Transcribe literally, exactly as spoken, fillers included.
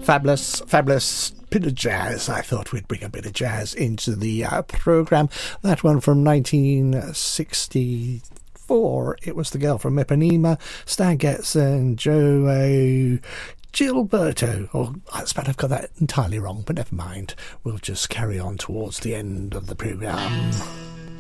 Fabulous, fabulous bit of jazz. I thought we'd bring a bit of jazz into the uh, programme. That one from nineteen sixty-four. It was The Girl from Ipanema, Stan Getz and Joe Gilberto. Oh, I suppose I've got that entirely wrong, but never mind. We'll just carry on towards the end of the programme.